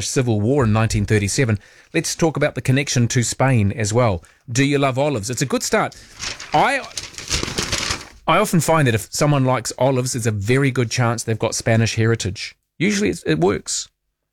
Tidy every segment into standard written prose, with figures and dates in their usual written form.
Spanish Civil War in 1937. Let's talk about the connection to Spain as well. Do you love olives? It's a good start. I often find that if someone likes olives, there's a very good chance they've got Spanish heritage. Usually it works.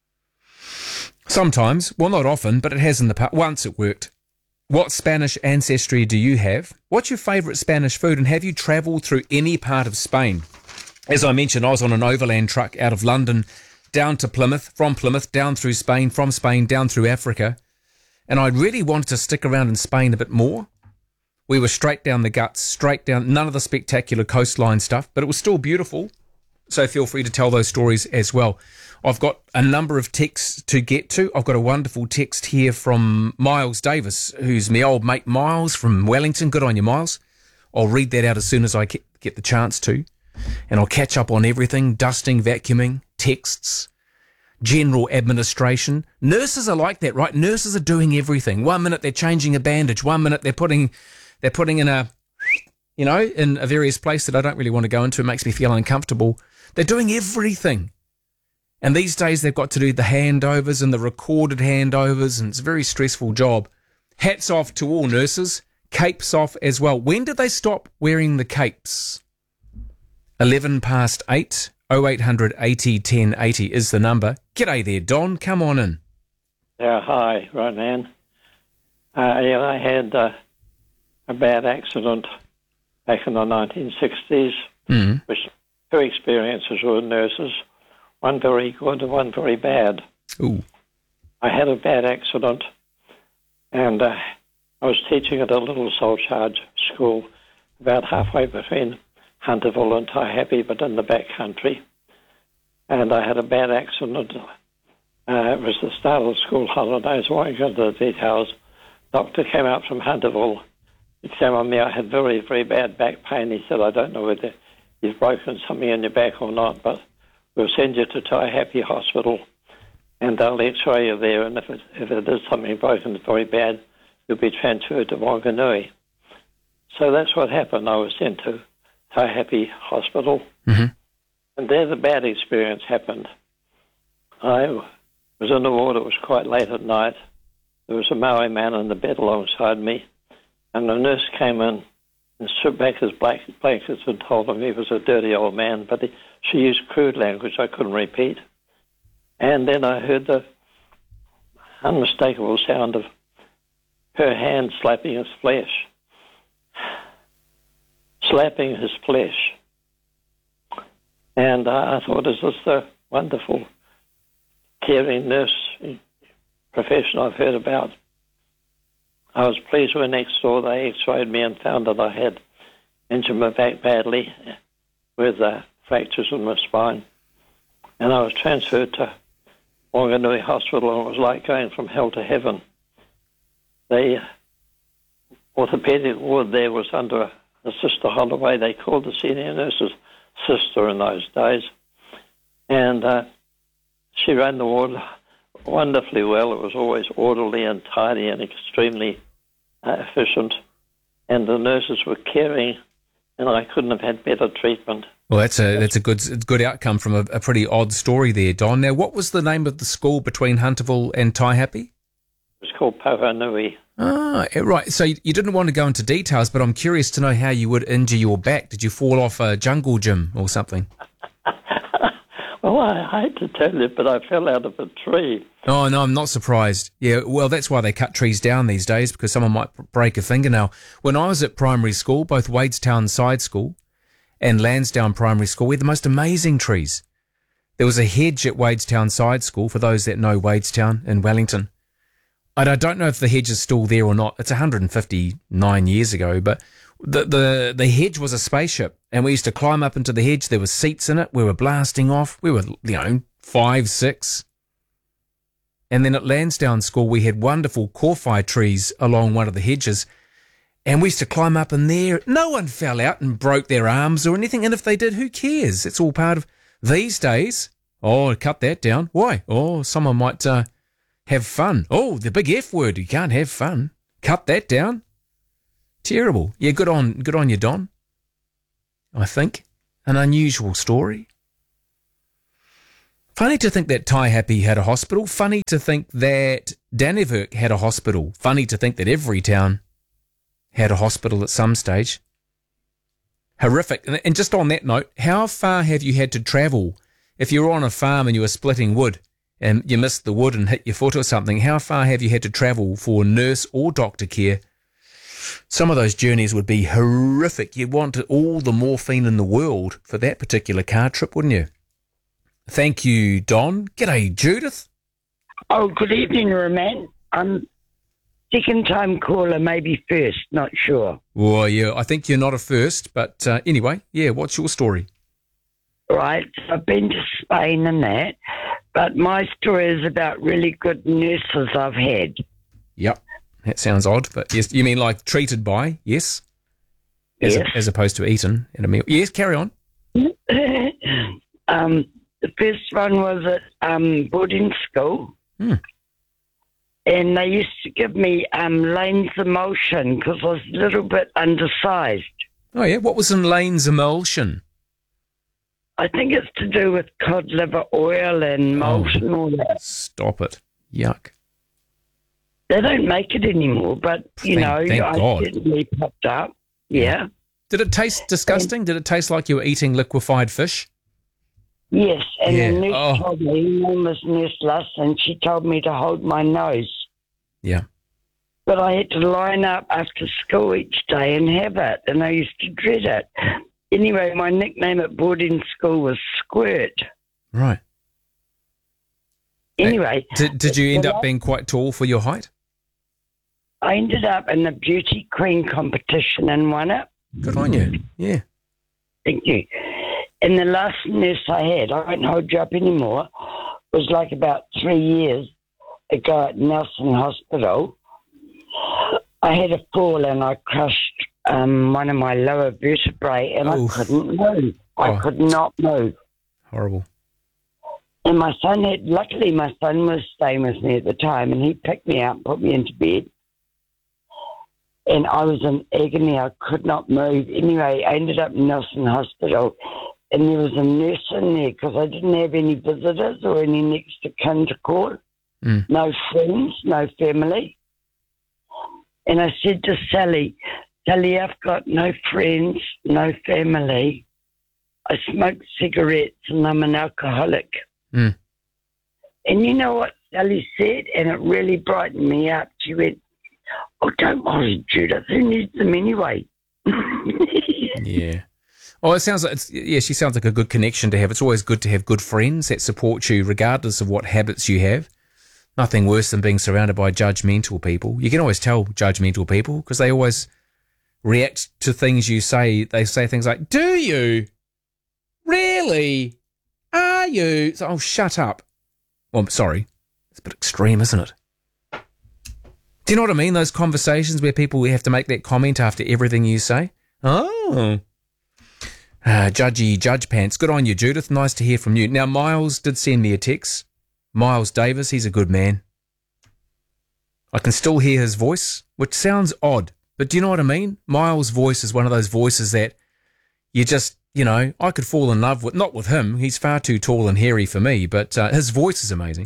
Sometimes, well, not often, but it has in the past. Once it worked. What Spanish ancestry do you have? What's your favourite Spanish food? And have you travelled through any part of Spain? As I mentioned, I was on an overland truck out of London down to Plymouth, from Plymouth, down through Spain, from Spain, down through Africa. And I really wanted to stick around in Spain a bit more. We were straight down the guts, straight down, none of the spectacular coastline stuff, but it was still beautiful. So feel free to tell those stories as well. I've got a number of texts to get to. I've got a wonderful text here from Miles Davis, who's my old mate Miles from Wellington. Good on you, Miles. I'll read that out as soon as I get the chance to. And I'll catch up on everything, dusting, vacuuming, texts, general administration. Nurses are like that, right? Nurses are doing everything. 1 minute they're changing a bandage. 1 minute they're putting in a, in a various place that I don't really want to go into. It makes me feel uncomfortable. They're doing everything. And these days they've got to do the handovers and the recorded handovers, and it's a very stressful job. Hats off to all nurses. Capes off as well. When did they stop wearing the capes? 11 past 8, 0800 80 10 80 is the number. G'day there, Don. Come on in. Yeah, hi, Ronan. I had a bad accident back in the 1960s, which two experiences with nurses. One very good and one very bad. Ooh. I had a bad accident, and I was teaching at a little sole charge school about halfway between Hunterville and Taihape, but in the back country. And I had a bad accident. It was the start of the school holidays. I won't go into the details. Doctor came out from Hunterville, examined me. I had very, very bad back pain. He said, I don't know whether you've broken something in your back or not, but we'll send you to Taihape Hospital, and they'll x-ray you there, and if it is something broken, it's very bad, you'll be transferred to Wanganui. So that's what happened. I was sent to Taihape Hospital, and there the bad experience happened. I was in the ward. It was quite late at night. There was a Maori man in the bed alongside me, and the nurse came in and stripped back his blankets and told him he was a dirty old man, but she used crude language I couldn't repeat. And then I heard the unmistakable sound of her hand slapping his flesh. Slapping his flesh. And I thought, is this the wonderful, caring nurse profession I've heard about? I was pleased when next door they x-rayed me and found that I had injured my back badly with fractures in my spine. And I was transferred to Wanganui Hospital, and it was like going from hell to heaven. The orthopaedic ward there was under a Sister Holloway. They called the senior nurse's sister in those days. And she ran the ward wonderfully well. It was always orderly and tidy and extremely efficient. And the nurses were caring, and I couldn't have had better treatment. Well, that's a good outcome from a pretty odd story there, Don. Now, what was the name of the school between Hunterville and Taihape? It was called Pauhanui. Ah, right. So you didn't want to go into details, but I'm curious to know how you would injure your back. Did you fall off a jungle gym or something? Well, I hate to tell you, but I fell out of a tree. Oh, no, I'm not surprised. Yeah, well, that's why they cut trees down these days, because someone might break a fingernail. When I was at primary school, both Wadestown Side School and Lansdowne Primary School, we had the most amazing trees. There was a hedge at Wadestown Side School, for those that know Wadestown in Wellington. I don't know if the hedge is still there or not. It's 159 years ago, but the hedge was a spaceship, and we used to climb up into the hedge. There were seats in it. We were blasting off. We were, 5, 6. And then at Lansdowne School, we had wonderful kowhai trees along one of the hedges, and we used to climb up in there. No one fell out and broke their arms or anything, and if they did, who cares? It's all part of these days. Oh, cut that down. Why? Oh, someone might have fun. Oh, the big F word. You can't have fun. Cut that down. Terrible. Yeah, good on you, Don. I think. An unusual story. Funny to think that Taihape had a hospital. Funny to think that Dannevirke had a hospital. Funny to think that every town had a hospital at some stage. Horrific. And just on that note, how far have you had to travel? If you were on a farm and you were splitting wood and you missed the wood and hit your foot or something, how far have you had to travel for nurse or doctor care? Some of those journeys would be horrific. You'd want all the morphine in the world for that particular car trip, wouldn't you? Thank you, Don. G'day, Judith. Oh, good evening, Roman. I'm second time caller, maybe first, not sure. Well, yeah, I think you're not a first, but anyway, yeah, what's your story? Right, I've been to Spain and that, but my story is about really good nurses I've had. Yep, that sounds odd, but yes, you mean like treated by, yes? As opposed to eaten in a meal. Yes, carry on. The first one was at boarding school. And they used to give me Lane's emulsion because I was a little bit undersized. Oh, yeah? What was in Lane's emulsion? I think it's to do with cod liver oil and malt and all that. Stop it. Yuck. They don't make it anymore, but, Thank God. certainly popped up. Yeah. Did it taste disgusting? Did it taste like you were eating liquefied fish? Yes, and Yeah. the nurse told me, her name was Nurse Luss, and she told me to hold my nose. Yeah. But I had to line up after school each day and have it, and I used to dread it. Anyway, my nickname at boarding school was Squirt. Right. Anyway. Did you end up being quite tall for your height? I ended up in the beauty queen competition and won it. Good on you. Yeah. Thank you. And the last nurse I had, I won't hold you up anymore, was like about 3 years ago at Nelson Hospital. I had a fall and I crushed one of my lower vertebrae and I couldn't move. I could not move. Horrible. And luckily my son was staying with me at the time and he picked me up and put me into bed. And I was in agony. I could not move. Anyway, I ended up in Nelson Hospital. And there was a nurse in there because I didn't have any visitors or any next of kin to call. No friends, no family. And I said to Sally, I've got no friends, no family. I smoke cigarettes and I'm an alcoholic. And you know what Sally said? And it really brightened me up. She went, oh, don't worry, Judith. Who needs them anyway? Yeah. Oh, it sounds like she sounds like a good connection to have. It's always good to have good friends that support you regardless of what habits you have. Nothing worse than being surrounded by judgmental people. You can always tell judgmental people because they always react to things you say. They say things like, do you? Really? Are you? So, oh, shut up. Well, I'm sorry. It's a bit extreme, isn't it? Do you know what I mean? Those conversations where people have to make that comment after everything you say. Oh. Judge pants. Good on you, Judith. Nice to hear from you. Now, Miles did send me a text. Miles Davis, he's a good man. I can still hear his voice, which sounds odd. But do you know what I mean? Miles' voice is one of those voices that you just, I could fall in love with. Not with him. He's far too tall and hairy for me, but his voice is amazing.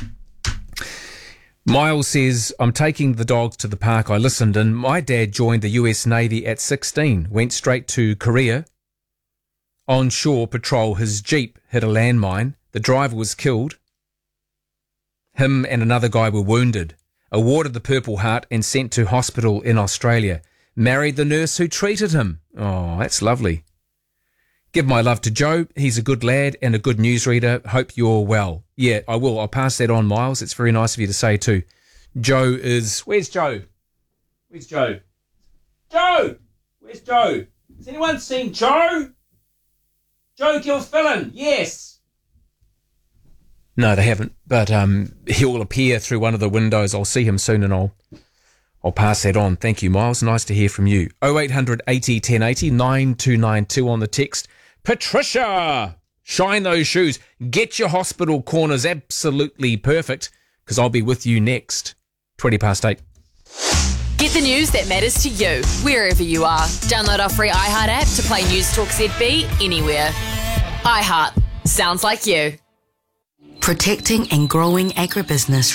Miles says, I'm taking the dogs to the park I listened in. My dad joined the US Navy at 16, went straight to Korea. On shore patrol, his Jeep hit a landmine. The driver was killed. Him and another guy were wounded. Awarded the Purple Heart and sent to hospital in Australia. Married the nurse who treated him. Oh, that's lovely. Give my love to Joe. He's a good lad and a good newsreader. Hope you're well. Yeah, I will. I'll pass that on, Miles. It's very nice of you to say too. Joe is... Where's Joe? Where's Joe? Joe! Where's Joe? Has anyone seen Joe? Joe Gilfillan, yes. No, they haven't. But he'll appear through one of the windows. I'll see him soon and I'll pass that on. Thank you, Miles. Nice to hear from you. 0800 80 1080 9292 on the text. Patricia, shine those shoes. Get your hospital corners absolutely perfect because I'll be with you next. 8:20. Get the news that matters to you, wherever you are. Download our free iHeart app to play News Talk ZB anywhere. iHeart. Sounds like you. Protecting and growing agribusiness